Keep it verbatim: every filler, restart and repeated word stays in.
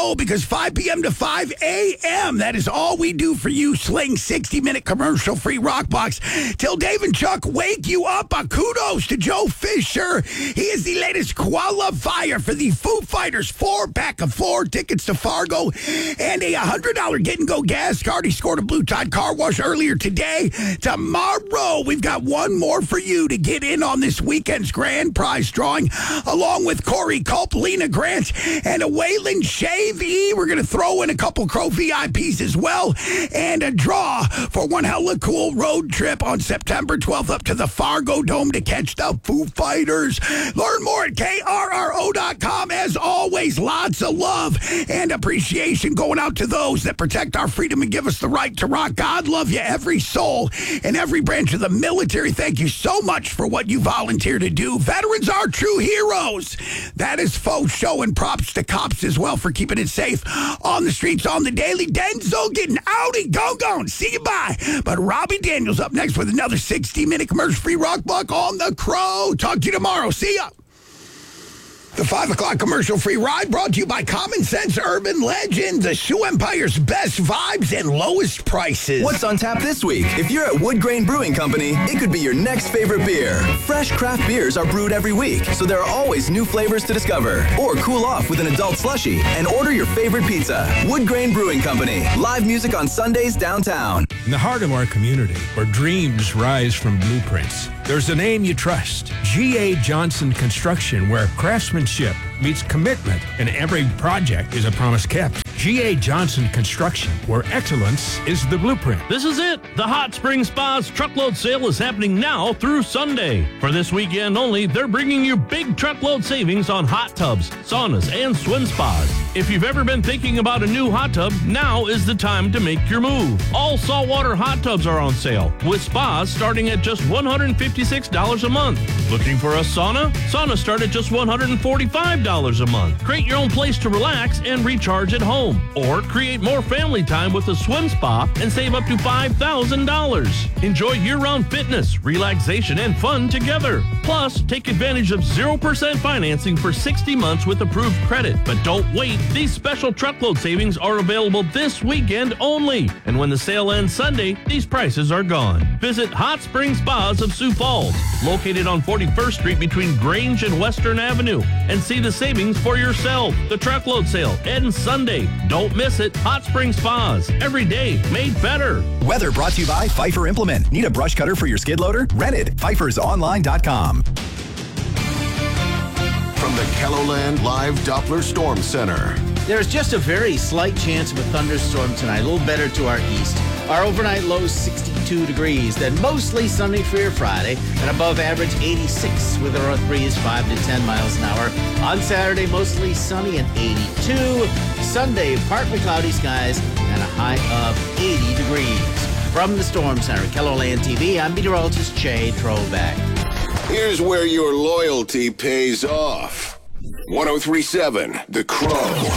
roll because five p.m. to five a.m. That is all we do for you. Sling sixty-minute commercial-free rock box till Dave and Chuck wake you up. Uh, kudos to Joe Fisher. He is the latest qualifier for the Foo Fighters four-pack of floor tickets to Fargo and a one hundred dollars get-and-go gas card. He scored a Blue Tide car wash earlier today. Tomorrow, we've got one more for you to get in on this weekend's grand prize drawing, along with Corey Culp, Lena Grant, and a Waylon Shavey. We're going to throw in a couple Crow V I Ps as well, and a draw for one hella cool road trip on September twelfth up to the Fargo Dome to catch the Foo Fighters. Learn more at K R R O dot com. As always, lots of love and appreciation going out to those that protect our freedom and give us the right to rock. God love you, every soul and every branch of the military. Thank you so much for what you volunteer to do. Veterans are true heroes. That is faux show, and props to cops as well for keeping it safe on the streets on the daily. Denzel getting outy, go go, see you bye. But Robbie Daniels up next with another sixty-minute commercial-free rock block on the Crow. Talk to you tomorrow. See ya. The five o'clock commercial-free ride brought to you by Common Sense Urban Legend, the Shoe Empire's best vibes and lowest prices. What's on tap this week? If you're at Wood Grain Brewing Company, it could be your next favorite beer. Fresh craft beers are brewed every week, so there are always new flavors to discover. Or cool off with an adult slushie and order your favorite pizza. Wood Grain Brewing Company. Live music on Sundays downtown. In the heart of our community, where dreams rise from blueprints, there's a name you trust. G A. Johnson Construction, where craftsmanship meets commitment and every project is a promise kept. G A. Johnson Construction, where excellence is the blueprint. This is it. The Hot Spring Spa's truckload sale is happening now through Sunday. For this weekend only, they're bringing you big truckload savings on hot tubs, saunas, and swim spas. If you've ever been thinking about a new hot tub, now is the time to make your move. All saltwater hot tubs are on sale, with spas starting at just one hundred fifty-six dollars a month. Looking for a sauna? Saunas start at just one hundred forty-five dollars a month. Create your own place to relax and recharge at home. Or create more family time with a swim spa and save up to five thousand dollars. Enjoy year-round fitness, relaxation, and fun together. Plus, take advantage of zero percent financing for sixty months with approved credit. But don't wait. These special truckload savings are available this weekend only. And when the sale ends Sunday, these prices are gone. Visit Hot Spring Spas of Sioux Falls, located on forty-first Street between Grange and Western Avenue, and see the savings for yourself. The truckload sale ends Sunday. Don't miss it. Hot Spring Spas. Every day made better. Weather brought to you by Pfeiffer Implement. Need a brush cutter for your skid loader? Rent it. Pfeiffer's online dot com. From the KELOLAND Live Doppler Storm Center. There's just a very slight chance of a thunderstorm tonight, a little better to our east. Our overnight low is sixty-two degrees, then mostly sunny for your Friday, and above average eighty-six with a north breeze five to ten miles an hour. On Saturday, mostly sunny and eighty-two. Sunday, partly cloudy skies and a high of eighty degrees. From the Storm Center, KELOLAND T V, I'm meteorologist Jay Trovac. Here's where your loyalty pays off. one oh three point seven, The Crow.